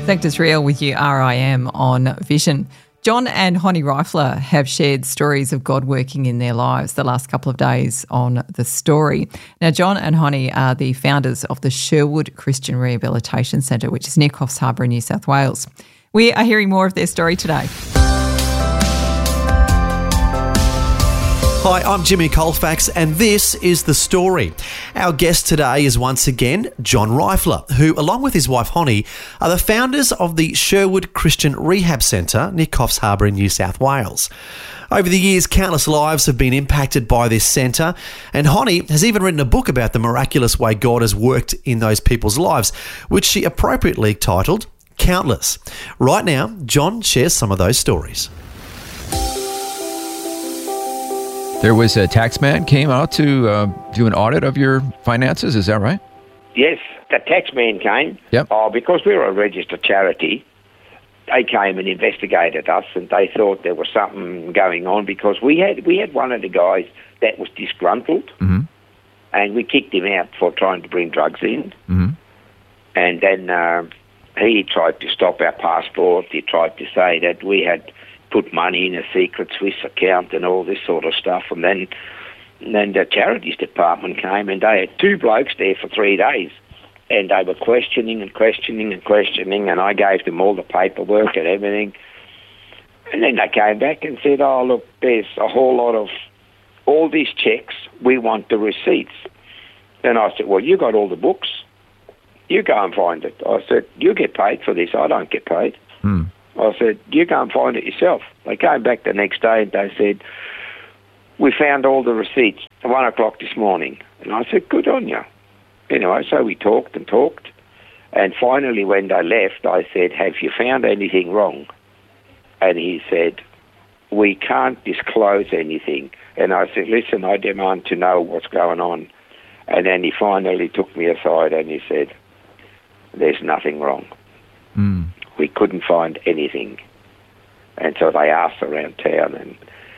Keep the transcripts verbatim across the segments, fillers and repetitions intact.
Sectors Real with you, R I M on Vision. John and Honey Reifler have shared stories of God working in their lives the last couple of days on The Story. Now, John and Honey are the founders of the Sherwood Christian Rehabilitation Centre, which is near Coffs Harbour in New South Wales. We are hearing more of their story today. Hi, I'm Jimmy Colfax and this is The Story. Our guest today is once again John Reifler, who, along with his wife Honey, are the founders of the Sherwood Christian Rehab Centre near Coffs Harbour in New South Wales. Over the years, countless lives have been impacted by this centre, and Honey has even written a book about the miraculous way God has worked in those people's lives, which she appropriately titled Countless. Right now, John shares some of those stories. There was a tax man came out to uh, do an audit of your finances, is that right? Yes, the tax man came. Yep. Oh, because we were a registered charity, they came and investigated us, and they thought there was something going on because we had we had one of the guys that was disgruntled, Mm-hmm. and we kicked him out for trying to bring drugs in. Mm-hmm. And then uh, he tried to stop our passport. He tried to say that we had put money in a secret Swiss account and all this sort of stuff. And then, and then the charities department came, and they had two blokes there for three days. And they were questioning and questioning and questioning, and I gave them all the paperwork and everything. And then they came back and said, oh, look, there's a whole lot of all these checks. We want the receipts. Then I said, well, you got all the books. You go and find it. I said, you get paid for this. I don't get paid. Hmm. I said, you go and find it yourself. They came back the next day and they said, we found all the receipts at one o'clock this morning. And I said, good on you. Anyway, so we talked and talked. And finally, when they left, I said, have you found anything wrong? And he said, we can't disclose anything. And I said, listen, I demand to know what's going on. And then he finally took me aside and he said, there's nothing wrong. Mm. We couldn't find anything. And so they asked around town, and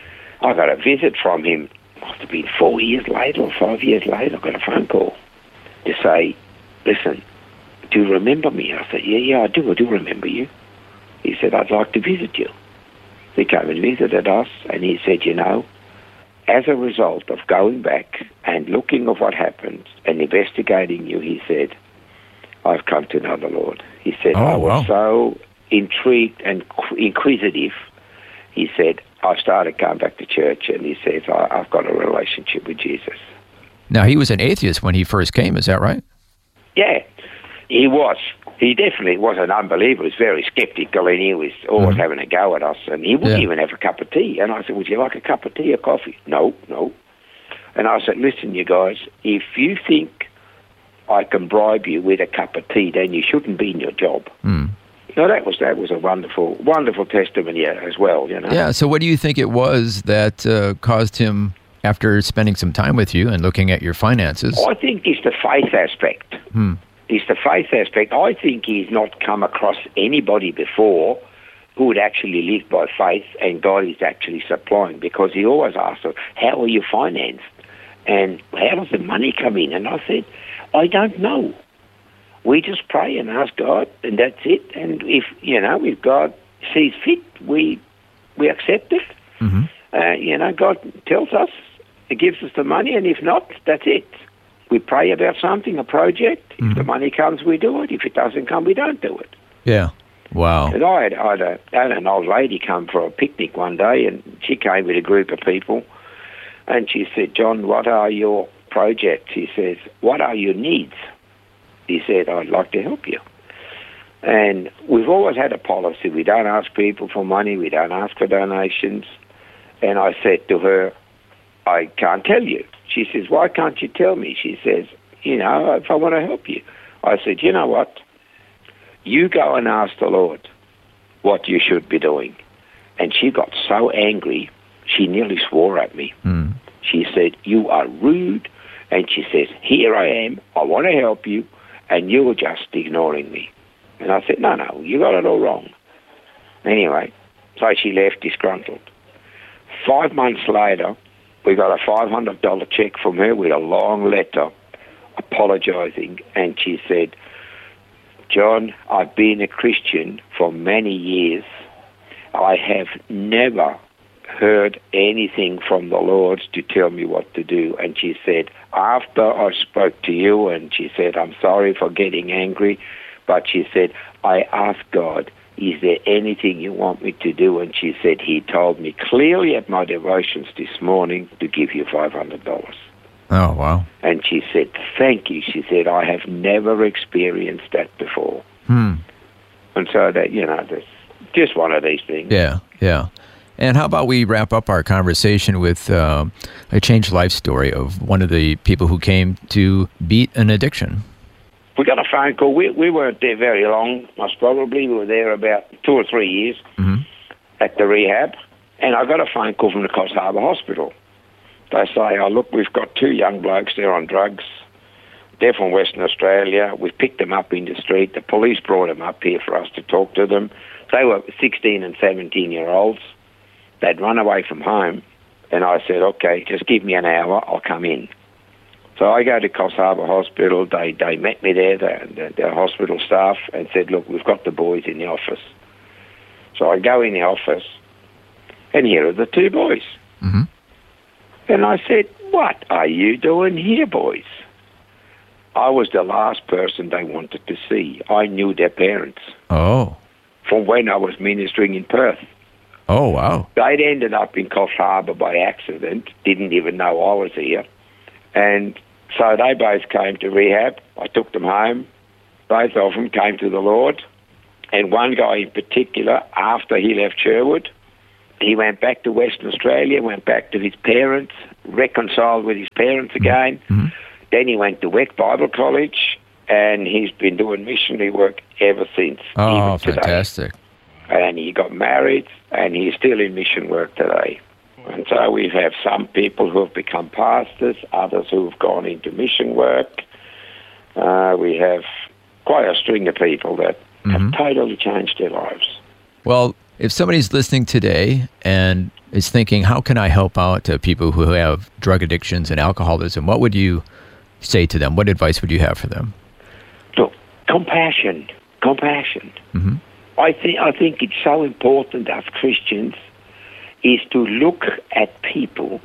I got a visit from him. Must have been four years later or five years later. I got a phone call to say, listen, do you remember me? I said, yeah, yeah, I do. I do remember you. He said, I'd like to visit you. He came and visited us, and he said, you know, as a result of going back and looking at what happened and investigating you, he said, I've come to know the Lord. He said, oh, I was wow. so intrigued and inquisitive. He said, I started going back to church, and he says, I, I've got a relationship with Jesus. Now, he was an atheist when he first came, is that right? Yeah, he was. He definitely was an unbeliever. He was very skeptical, and he was always Mm-hmm. having a go at us, and he wouldn't Yeah. even have a cup of tea. And I said, would you like a cup of tea or coffee? No, no. And I said, listen, you guys, if you think I can bribe you with a cup of tea, then you shouldn't be in your job. Mm. No, that was that was a wonderful, wonderful testimony as well, you know. Yeah, so what do you think it was that uh, caused him, after spending some time with you and looking at your finances? I think it's the faith aspect. Hmm. It's the faith aspect. I think he's not come across anybody before who would actually live by faith, and God is actually supplying, because he always asks us, how are you financed? And how does the money come in? And I said, I don't know. We just pray and ask God, and that's it. And if, you know, if God sees fit, we we accept it. Mm-hmm. Uh, you know, God tells us, He gives us the money, and if not, that's it. We pray about something, a project. If Mm-hmm. the money comes, we do it. If it doesn't come, we don't do it. Yeah. Wow. And I had, I had, a, I had an old lady come for a picnic one day, and she came with a group of people, and she said, John, what are your projects? He says, what are your needs? He said, I'd like to help you. And we've always had a policy. We don't ask people for money. We don't ask for donations. And I said to her, I can't tell you. She says, why can't you tell me? She says, you know, if I want to help you. I said, you know what? You go and ask the Lord what you should be doing. And she got so angry, she nearly swore at me. Mm. She said, you are rude. And she says, here I am. I want to help you. And you're just ignoring me. And I said, no, no, you got it all wrong. Anyway, so she left disgruntled. Five months later, we got a five hundred dollars check from her with a long letter apologising. And she said, John, I've been a Christian for many years. I have never heard anything from the Lord to tell me what to do. And she said, after I spoke to you, and she said, I'm sorry for getting angry, but she said, I asked God, is there anything you want me to do? And she said, he told me clearly at my devotions this morning to give you five hundred dollars. Oh, wow. And she said, thank you. She said, I have never experienced that before. Hmm. And so that, you know, that's just one of these things. Yeah, yeah. And how about we wrap up our conversation with uh, a changed life story of one of the people who came to beat an addiction? We got a phone call. We we weren't there very long, most probably. We were there about two or three years Mm-hmm. at the rehab. And I got a phone call from the Coffs Harbour Hospital. They say, oh, look, we've got two young blokes there on drugs. They're from Western Australia. We picked them up in the street. The police brought them up here for us to talk to them. They were sixteen and seventeen-year-olds. They'd run away from home. And I said, okay, just give me an hour. I'll come in. So I go to Coffs Harbour Hospital. They they met me there, the, the, the hospital staff, and said, look, we've got the boys in the office. So I go in the office, and here are the two boys. Mm-hmm. And I said, what are you doing here, boys? I was the last person they wanted to see. I knew their parents Oh. from when I was ministering in Perth. Oh, wow. They'd ended up in Coffs Harbour by accident, didn't even know I was here. And so they both came to rehab. I took them home. Both of them came to the Lord. And one guy in particular, after he left Sherwood, he went back to Western Australia, went back to his parents, reconciled with his parents again. Mm-hmm. Then he went to Weck Bible College, and he's been doing missionary work ever since. Oh, even today. fantastic. And he got married, and he's still in mission work today. And so we have some people who have become pastors, others who have gone into mission work. Uh, we have quite a string of people that Mm-hmm. have totally changed their lives. Well, if somebody's listening today and is thinking, how can I help out uh, people who have drug addictions and alcoholism, what would you say to them? What advice would you have for them? Look, compassion, compassion. Mm-hmm. I think I think it's so important as Christians is to look at people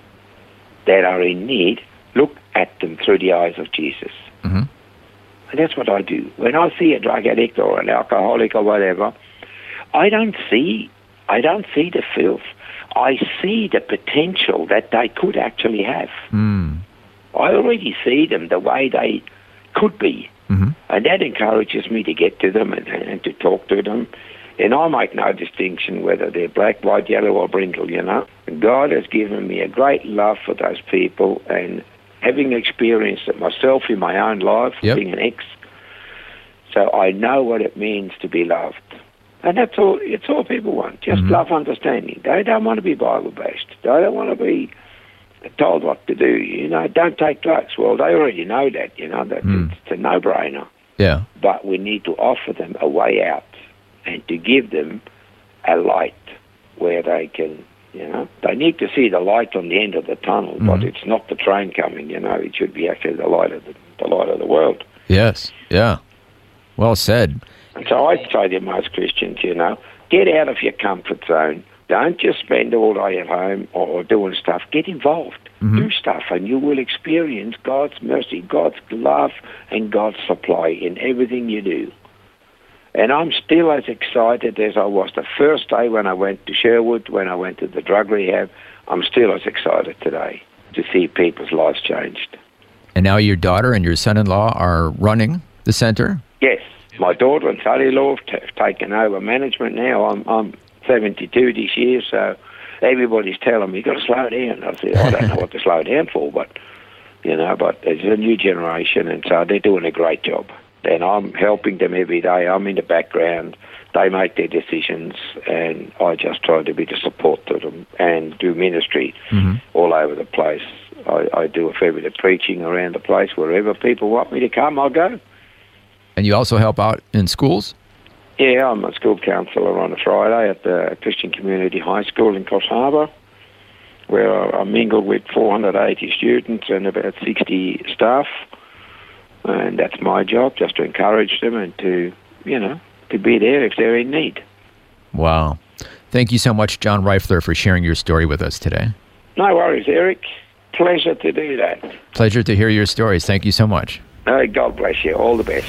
that are in need, look at them through the eyes of Jesus. Mm-hmm. And that's what I do. When I see a drug addict or an alcoholic or whatever, I don't see I don't see the filth. I see the potential that they could actually have. Mm. I already see them the way they could be. Mm-hmm. And that encourages me to get to them and, and to talk to them. And I make no distinction whether they're black, white, yellow, or brindle, you know. God has given me a great love for those people, and having experienced it myself in my own life, Yep. being an ex, so I know what it means to be loved. And that's all, it's all people want, just Mhm. love, understanding. They don't want to be Bible-based. They don't want to be told what to do, you know. Don't take drugs. Well, they already know that, you know, that Mm. it's a no-brainer. Yeah. But we need to offer them a way out and to give them a light where they can, you know, they need to see the light on the end of the tunnel, but Mhm. it's not the train coming, you know, it should be actually the light of the, the light of the world. Yes. Yeah. Well said. And so I say to most Christians, you know, get out of your comfort zone. Don't just spend all day at home or, or doing stuff. Get involved. Mhm. Do stuff, and you will experience God's mercy, God's love, and God's supply in everything you do. And I'm still as excited as I was the first day when I went to Sherwood, when I went to the drug rehab. I'm still as excited today to see people's lives changed. And now your daughter and your son-in-law are running the center? Yes, my daughter and son-in-law have taken over management now. I'm, I'm seventy-two this year, so everybody's telling me, you've got to slow down. I said, I don't know what to slow down for, but, you know, but it's a new generation, and so they're doing a great job. And I'm helping them every day. I'm in the background. They make their decisions, and I just try to be the support to them and do ministry Mm-hmm. all over the place. I, I do a fair bit of preaching around the place. Wherever people want me to come, I'll go. And you also help out in schools? Yeah, I'm a school counsellor on a Friday at the Christian Community High School in Coffs Harbour, where I mingle with four hundred eighty students and about sixty staff. And that's my job, just to encourage them and to, you know, to be there if they're in need. Wow. Thank you so much, John Reifler, for sharing your story with us today. No worries, Eric. Pleasure to do that. Pleasure to hear your stories. Thank you so much. Oh, God bless you. All the best.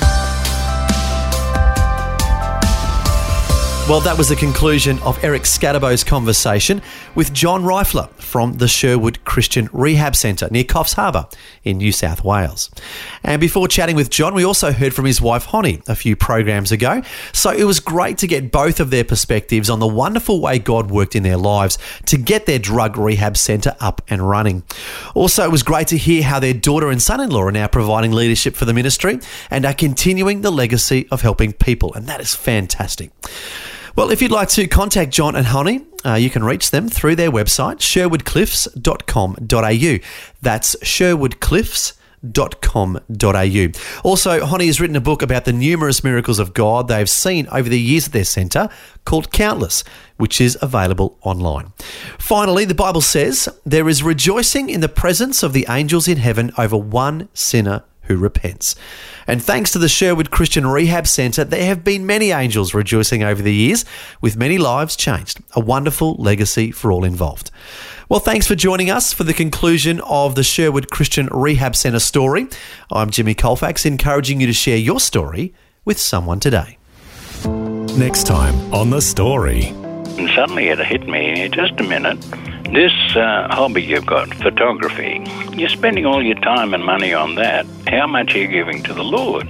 Well, that was the conclusion of Eric Scatterbo's conversation with John Reifler from the Sherwood Christian Rehab Centre near Coffs Harbour in New South Wales. And before chatting with John, we also heard from his wife Honey a few programs ago. So it was great to get both of their perspectives on the wonderful way God worked in their lives to get their drug rehab centre up and running. Also, it was great to hear how their daughter and son-in-law are now providing leadership for the ministry and are continuing the legacy of helping people. And that is fantastic. Well, if you'd like to contact John and Honey, uh, you can reach them through their website, sherwood cliffs dot com dot a u. That's sherwood cliffs dot com dot a u. Also, Honey has written a book about the numerous miracles of God they've seen over the years at their centre called Countless, which is available online. Finally, the Bible says, there is rejoicing in the presence of the angels in heaven over one sinner who repents. And thanks to the Sherwood Christian Rehab Centre, there have been many angels rejoicing over the years, with many lives changed. A wonderful legacy for all involved. Well, thanks for joining us for the conclusion of the Sherwood Christian Rehab Centre story. I'm Jimmy Colfax, encouraging you to share your story with someone today. Next time on The Story. And suddenly it hit me, just a minute, this uh, hobby you've got, photography, you're spending all your time and money on that. How much are you giving to the Lord?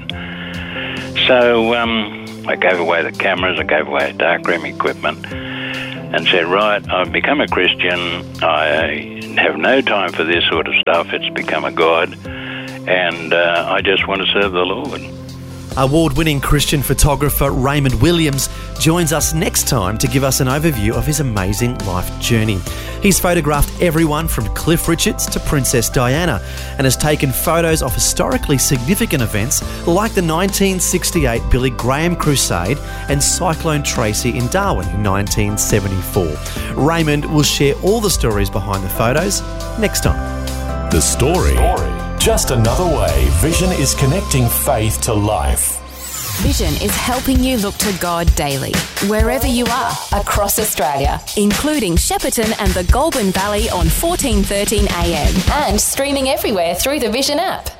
So um, I gave away the cameras, I gave away darkroom equipment, and said, right, I've become a Christian, I have no time for this sort of stuff, it's become a God, and uh, I just want to serve the Lord. Award-winning Christian photographer Raymond Williams joins us next time to give us an overview of his amazing life journey. He's photographed everyone from Cliff Richards to Princess Diana and has taken photos of historically significant events like the nineteen sixty-eight Billy Graham Crusade and Cyclone Tracy in Darwin in nineteen seventy-four. Raymond will share all the stories behind the photos next time. The Story. Just another way Vision is connecting faith to life. Vision is helping you look to God daily, wherever you are, across Australia, including Shepparton and the Goulburn Valley on fourteen thirteen a m and streaming everywhere through the Vision app.